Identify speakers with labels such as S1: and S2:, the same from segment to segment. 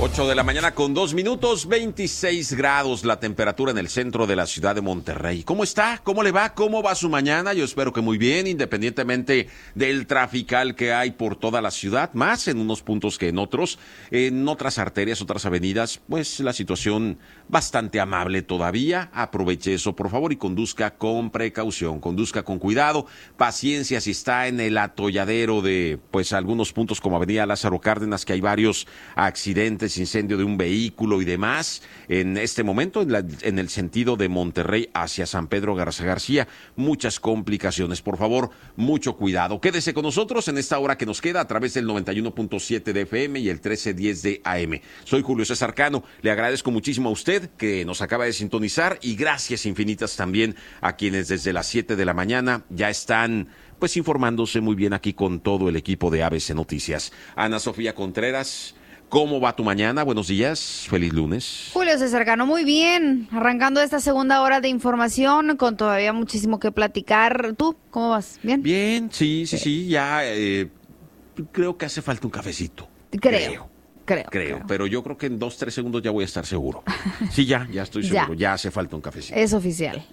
S1: 8 de la mañana con 2 minutos, 26 grados la temperatura en el centro de la ciudad de Monterrey. ¿Cómo está? ¿Cómo le va? ¿Cómo va su mañana? Yo espero que muy bien, independientemente del trafical que hay por toda la ciudad, más en unos puntos que en otros. En otras arterias, otras avenidas, pues la situación bastante amable todavía. Aproveche eso, por favor, y conduzca con precaución, conduzca con cuidado. Paciencia si está en el atolladero de, pues, algunos puntos como Avenida Lázaro Cárdenas, que hay varios accidentes, incendio de un vehículo y demás. En este momento, en el sentido de Monterrey hacia San Pedro Garza García, muchas complicaciones. Por favor, mucho cuidado. Quédese con nosotros en esta hora que nos queda a través del 91.7 de FM y el 1310 de AM. Soy Julio César Cano. Le agradezco muchísimo a usted que nos acaba de sintonizar y gracias infinitas también a quienes desde las 7 de la mañana ya están pues informándose muy bien aquí con todo el equipo de ABC Noticias. Ana Sofía Contreras, ¿cómo va tu mañana? Buenos días, feliz lunes.
S2: Julio César Cano, muy bien, arrancando esta segunda hora de información con todavía muchísimo que platicar. ¿Tú cómo vas? ¿Bien?
S1: Bien, sí, ya creo que hace falta un cafecito. Creo, pero yo creo que en 2-3 segundos ya voy a estar seguro. Sí, ya estoy seguro, ya hace falta un cafecito.
S2: Es oficial.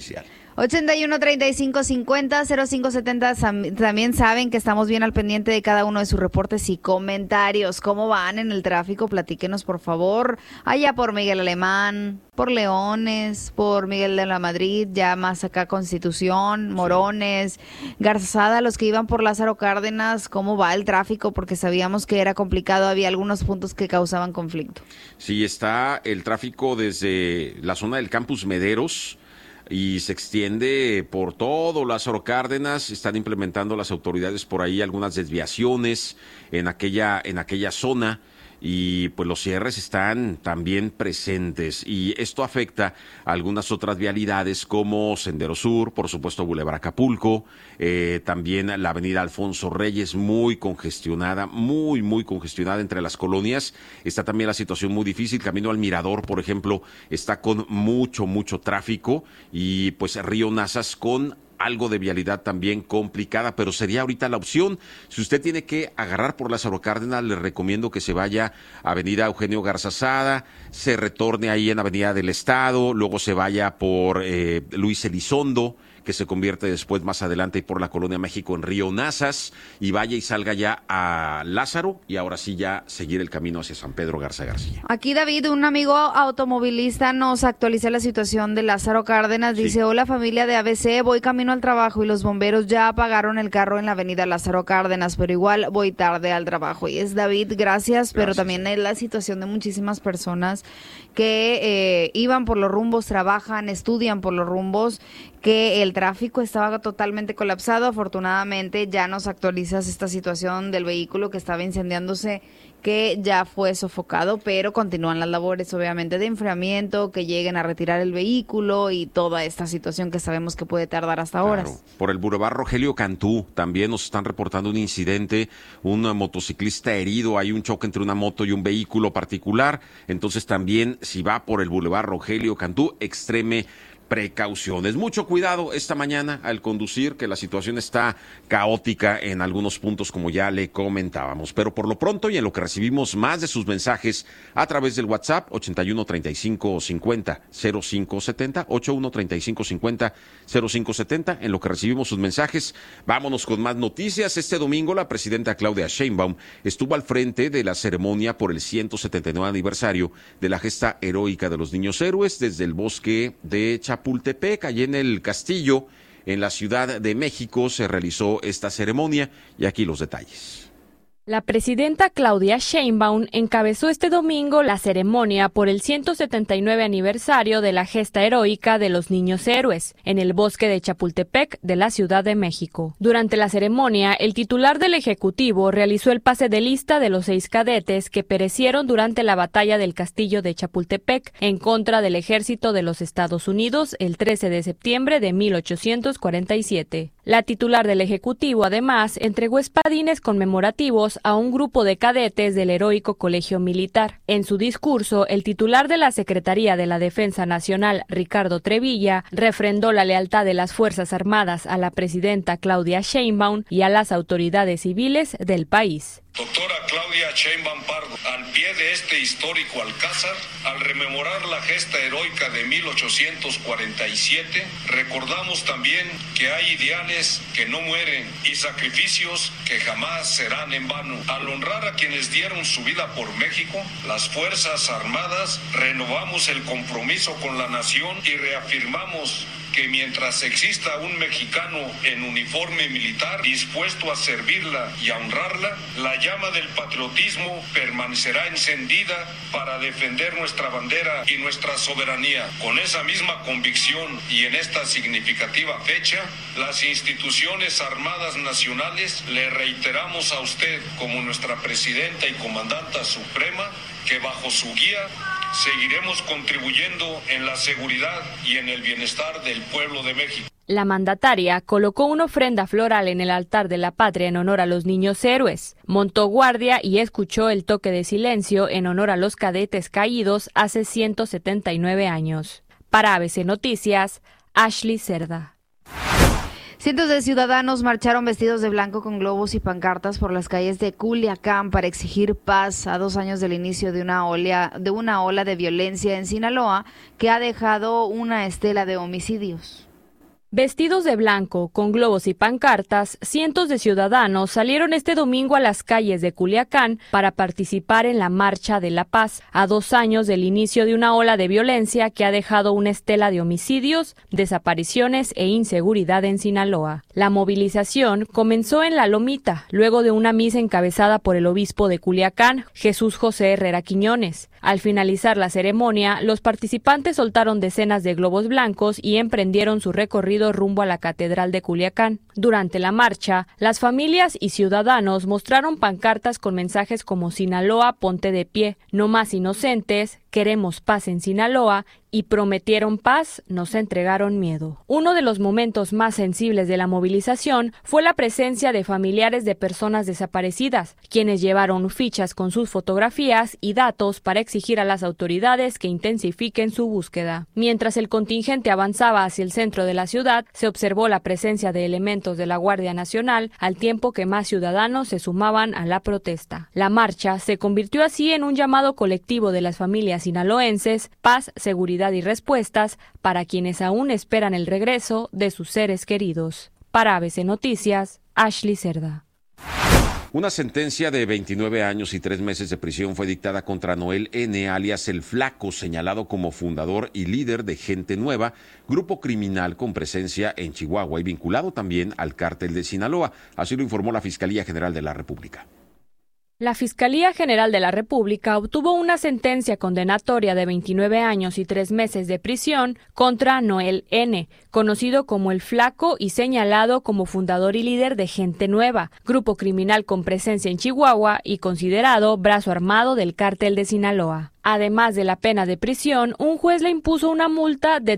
S2: 81 35 50 05 70. También saben que estamos bien al pendiente de cada uno de sus reportes y comentarios. ¿Cómo van en el tráfico? Platíquenos, por favor. Allá por Miguel Alemán, por Leones, por Miguel de la Madrid, ya más acá Constitución, Morones, Garzazada, los que iban por Lázaro Cárdenas. ¿Cómo va el tráfico? Porque sabíamos que era complicado, había algunos puntos que causaban conflicto.
S1: Sí, está el tráfico desde la zona del Campus Mederos y se extiende por todo Lázaro Cárdenas. Están implementando las autoridades por ahí algunas desviaciones en aquella zona y pues los cierres están también presentes y esto afecta a algunas otras vialidades como Sendero Sur, por supuesto Boulevard Acapulco, también la avenida Alfonso Reyes muy congestionada entre las colonias. Está también la situación muy difícil, camino al Mirador, por ejemplo, está con mucho tráfico y pues Río Nazas con algo de vialidad también complicada, pero sería ahorita la opción. Si usted tiene que agarrar por Lázaro Cárdenas, le recomiendo que se vaya a Avenida Eugenio Garzazada, se retorne ahí en Avenida del Estado, luego se vaya por Luis Elizondo, que se convierte después más adelante por la Colonia México en Río Nazas, y vaya y salga ya a Lázaro, y ahora sí ya seguir el camino hacia San Pedro Garza García.
S2: Aquí David, un amigo automovilista, nos actualiza la situación de Lázaro Cárdenas. Dice, hola familia de ABC, voy camino al trabajo y los bomberos ya apagaron el carro en la avenida Lázaro Cárdenas, pero igual voy tarde al trabajo. Y es David, gracias. Pero también es la situación de muchísimas personas que iban por los rumbos, trabajan, estudian por los rumbos, que el tráfico estaba totalmente colapsado. Afortunadamente ya nos actualizas esta situación del vehículo que estaba incendiándose, que ya fue sofocado, pero continúan las labores obviamente de enfriamiento, que lleguen a retirar el vehículo y toda esta situación que sabemos que puede tardar hasta horas.
S1: Por el Boulevard Rogelio Cantú también nos están reportando un incidente, un motociclista herido, hay un choque entre una moto y un vehículo particular, entonces también si va por el Boulevard Rogelio Cantú, extreme precauciones. Mucho cuidado esta mañana al conducir, que la situación está caótica en algunos puntos, como ya le comentábamos. Pero por lo pronto, y en lo que recibimos más de sus mensajes a través del WhatsApp, 81 35 50 05 70, 81 35 50 05 70, en lo que recibimos sus mensajes, vámonos con más noticias. Este domingo, la presidenta Claudia Sheinbaum estuvo al frente de la ceremonia por el 179 aniversario de la gesta heroica de los niños héroes desde el bosque de Chapultepec, allí en el Castillo, en la Ciudad de México, se realizó esta ceremonia y aquí los detalles.
S3: La presidenta Claudia Sheinbaum encabezó este domingo la ceremonia por el 179 aniversario de la gesta heroica de los niños héroes en el bosque de Chapultepec de la Ciudad de México. Durante la ceremonia, el titular del Ejecutivo realizó el pase de lista de los 6 cadetes que perecieron durante la batalla del Castillo de Chapultepec en contra del ejército de los Estados Unidos el 13 de septiembre de 1847. La titular del Ejecutivo, además, entregó espadines conmemorativos a un grupo de cadetes del Heroico Colegio Militar. En su discurso, el titular de la Secretaría de la Defensa Nacional, Ricardo Trevilla, refrendó la lealtad de las Fuerzas Armadas a la presidenta Claudia Sheinbaum y a las autoridades civiles del país.
S4: Doctora Claudia Sheinbaum Pardo, al pie de este histórico alcázar, al rememorar la gesta heroica de 1847, recordamos también que hay ideales que no mueren y sacrificios que jamás serán en vano. Al honrar a quienes dieron su vida por México, las Fuerzas Armadas renovamos el compromiso con la nación y reafirmamos que mientras exista un mexicano en uniforme militar dispuesto a servirla y a honrarla, la llama del patriotismo permanecerá encendida para defender nuestra bandera y nuestra soberanía. Con esa misma convicción y en esta significativa fecha, las instituciones armadas nacionales le reiteramos a usted como nuestra presidenta y comandanta suprema que bajo su guía seguiremos contribuyendo en la seguridad y en el bienestar del pueblo de México.
S3: La mandataria colocó una ofrenda floral en el altar de la patria en honor a los niños héroes, montó guardia y escuchó el toque de silencio en honor a los cadetes caídos hace 179 años. Para ABC Noticias, Ashley Cerda.
S2: Cientos de ciudadanos marcharon vestidos de blanco con globos y pancartas por las calles de Culiacán para exigir paz a 2 años del inicio de una ola de violencia en Sinaloa que ha dejado una estela de homicidios.
S3: Vestidos de blanco, con globos y pancartas, cientos de ciudadanos salieron este domingo a las calles de Culiacán para participar en la Marcha de la Paz, a 2 años del inicio de una ola de violencia que ha dejado una estela de homicidios, desapariciones e inseguridad en Sinaloa. La movilización comenzó en La Lomita, luego de una misa encabezada por el obispo de Culiacán, Jesús José Herrera Quiñones. Al finalizar la ceremonia, los participantes soltaron decenas de globos blancos y emprendieron su recorrido rumbo a la Catedral de Culiacán. Durante la marcha, las familias y ciudadanos mostraron pancartas con mensajes como Sinaloa, ponte de pie, no más inocentes, queremos paz en Sinaloa y prometieron paz, nos entregaron miedo. Uno de los momentos más sensibles de la movilización fue la presencia de familiares de personas desaparecidas, quienes llevaron fichas con sus fotografías y datos para exigir a las autoridades que intensifiquen su búsqueda. Mientras el contingente avanzaba hacia el centro de la ciudad, se observó la presencia de elementos de la Guardia Nacional, al tiempo que más ciudadanos se sumaban a la protesta. La marcha se convirtió así en un llamado colectivo de las familias sinaloenses, paz, seguridad y respuestas para quienes aún esperan el regreso de sus seres queridos. Para ABC Noticias, Ashley Cerda.
S1: Una sentencia de 29 años y 3 meses de prisión fue dictada contra Noel N., alias El Flaco, señalado como fundador y líder de Gente Nueva, grupo criminal con presencia en Chihuahua y vinculado también al cártel de Sinaloa. Así lo informó la Fiscalía General de la República.
S3: La Fiscalía General de la República obtuvo una sentencia condenatoria de 29 años y 3 meses de prisión contra Noel N., conocido como El Flaco y señalado como fundador y líder de Gente Nueva, grupo criminal con presencia en Chihuahua y considerado brazo armado del cártel de Sinaloa. Además de la pena de prisión, un juez le impuso una multa de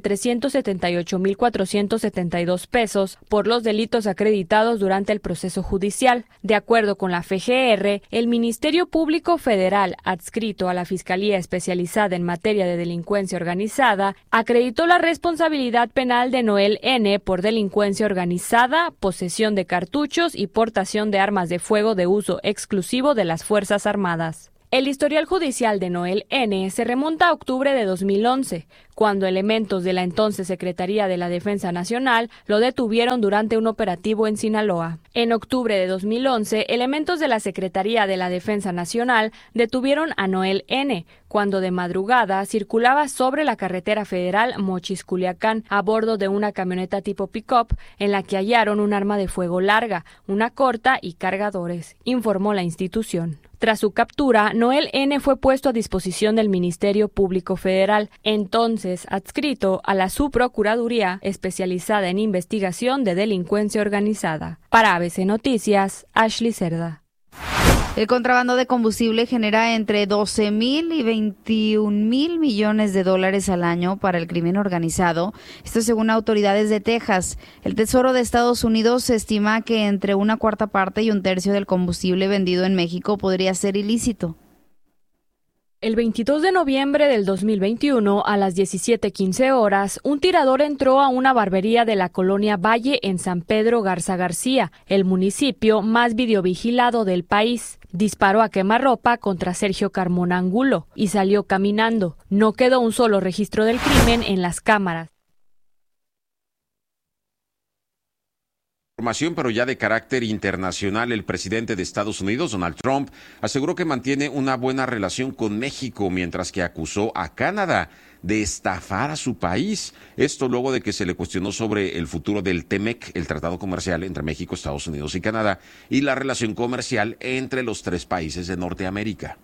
S3: 378,472 pesos por los delitos acreditados durante el proceso judicial. De acuerdo con la FGR, el Ministerio Público Federal, adscrito a la Fiscalía Especializada en Materia de Delincuencia Organizada, acreditó la responsabilidad penal de Noel N. por delincuencia organizada, posesión de cartuchos y portación de armas de fuego de uso exclusivo de las Fuerzas Armadas. El historial judicial de Noel N. se remonta a octubre de 2011, cuando elementos de la entonces Secretaría de la Defensa Nacional lo detuvieron durante un operativo en Sinaloa. En octubre de 2011, elementos de la Secretaría de la Defensa Nacional detuvieron a Noel N., cuando de madrugada circulaba sobre la carretera federal Mochis-Culiacán a bordo de una camioneta tipo pick-up en la que hallaron un arma de fuego larga, una corta y cargadores, informó la institución. Tras su captura, Noel N. fue puesto a disposición del Ministerio Público Federal, entonces adscrito a la Subprocuraduría especializada en investigación de delincuencia organizada. Para ABC Noticias, Ashley Cerda.
S2: El contrabando de combustible genera entre 12,000 y 21,000 millones de dólares al año para el crimen organizado. Esto según autoridades de Texas. El Tesoro de Estados Unidos estima que entre una cuarta parte y un tercio del combustible vendido en México podría ser ilícito.
S3: El 22 de noviembre del 2021, a las 17:15 horas, un tirador entró a una barbería de la colonia Valle en San Pedro Garza García, el municipio más videovigilado del país. Disparó a quemarropa contra Sergio Carmona Angulo y salió caminando. No quedó un solo registro del crimen en las cámaras.
S1: Información, pero ya de carácter internacional, el presidente de Estados Unidos, Donald Trump, aseguró que mantiene una buena relación con México, mientras que acusó a Canadá de estafar a su país. Esto luego de que se le cuestionó sobre el futuro del TEMEC, el tratado comercial entre México, Estados Unidos y Canadá, y la relación comercial entre los tres países de Norteamérica.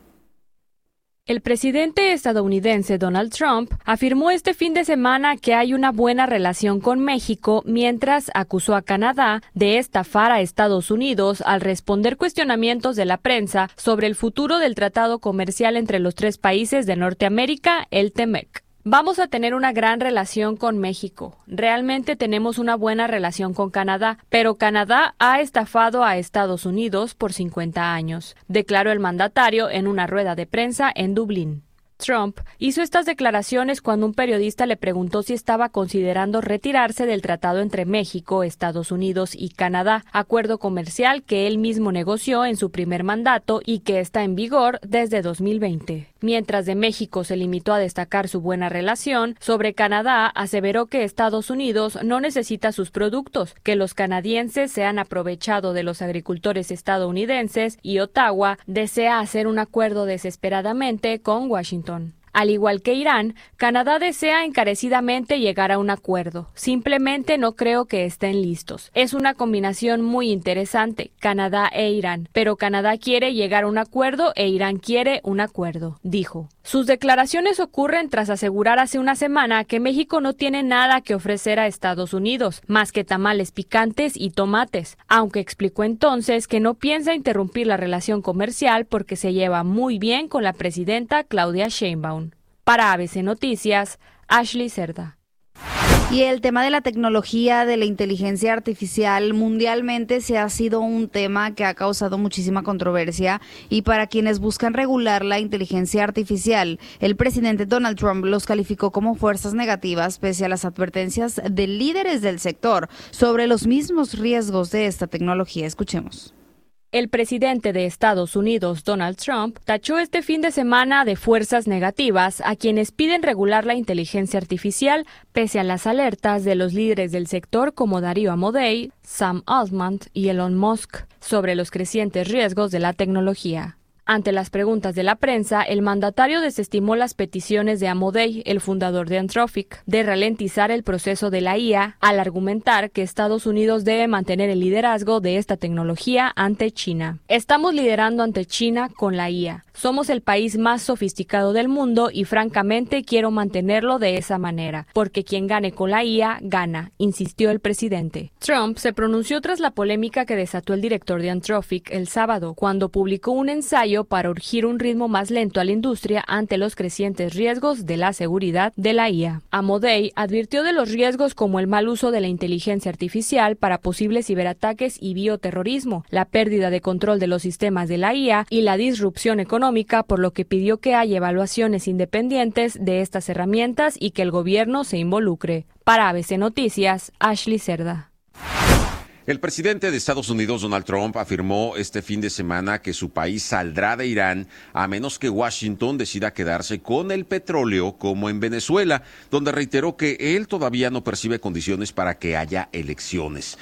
S3: El presidente estadounidense Donald Trump afirmó este fin de semana que hay una buena relación con México, mientras acusó a Canadá de estafar a Estados Unidos al responder cuestionamientos de la prensa sobre el futuro del tratado comercial entre los tres países de Norteamérica, el TEMEC. Vamos a tener una gran relación con México. Realmente tenemos una buena relación con Canadá, pero Canadá ha estafado a Estados Unidos por 50 años, declaró el mandatario en una rueda de prensa en Dublín. Trump hizo estas declaraciones cuando un periodista le preguntó si estaba considerando retirarse del tratado entre México, Estados Unidos y Canadá, acuerdo comercial que él mismo negoció en su primer mandato y que está en vigor desde 2020. Mientras de México se limitó a destacar su buena relación, sobre Canadá aseveró que Estados Unidos no necesita sus productos, que los canadienses se han aprovechado de los agricultores estadounidenses y Ottawa desea hacer un acuerdo desesperadamente con Washington. Al igual que Irán, Canadá desea encarecidamente llegar a un acuerdo. Simplemente no creo que estén listos. Es una combinación muy interesante, Canadá e Irán, pero Canadá quiere llegar a un acuerdo e Irán quiere un acuerdo, dijo. Sus declaraciones ocurren tras asegurar hace una semana que México no tiene nada que ofrecer a Estados Unidos, más que tamales picantes y tomates, aunque explicó entonces que no piensa interrumpir la relación comercial porque se lleva muy bien con la presidenta Claudia Sheinbaum. Para ABC Noticias, Ashley Cerda.
S2: Y el tema de la tecnología, de la inteligencia artificial, mundialmente se ha sido un tema que ha causado muchísima controversia, y para quienes buscan regular la inteligencia artificial, el presidente Donald Trump los calificó como fuerzas negativas pese a las advertencias de líderes del sector sobre los mismos riesgos de esta tecnología. Escuchemos.
S3: El presidente de Estados Unidos, Donald Trump, tachó este fin de semana de fuerzas negativas a quienes piden regular la inteligencia artificial, pese a las alertas de los líderes del sector como Darío Amodei, Sam Altman y Elon Musk sobre los crecientes riesgos de la tecnología. Ante las preguntas de la prensa, el mandatario desestimó las peticiones de Amodei, el fundador de Anthropic, de ralentizar el proceso de la IA, al argumentar que Estados Unidos debe mantener el liderazgo de esta tecnología ante China. Estamos liderando ante China con la IA. Somos el país más sofisticado del mundo y francamente quiero mantenerlo de esa manera, porque quien gane con la IA, gana, insistió el presidente. Trump se pronunció tras la polémica que desató el director de Anthropic el sábado, cuando publicó un ensayo para urgir un ritmo más lento a la industria ante los crecientes riesgos de la seguridad de la IA. Amodei advirtió de los riesgos como el mal uso de la inteligencia artificial para posibles ciberataques y bioterrorismo, la pérdida de control de los sistemas de la IA y la disrupción económica, por lo que pidió que haya evaluaciones independientes de estas herramientas y que el gobierno se involucre. Para ABC Noticias, Ashley Cerda.
S1: El presidente de Estados Unidos, Donald Trump, afirmó este fin de semana que su país saldrá de Irán a menos que Washington decida quedarse con el petróleo como en Venezuela, donde reiteró que él todavía no percibe condiciones para que haya elecciones.